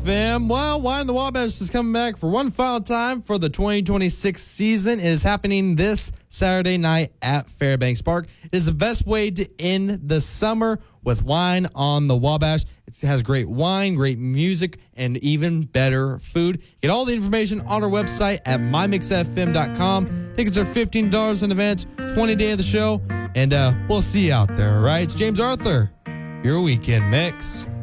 FM. Well, Wine in the Wabash is coming back for one final time for the 2026 season. It is happening this Saturday night at Fairbanks Park. It is the best way to end the summer with Wine on the Wabash. It has great wine, great music, and even better food. Get all the information on our website at mymixfm.com. Tickets are $15 in advance, 20 day of the show, and we'll see you out there, all right? It's James Arthur, your Weekend Mix.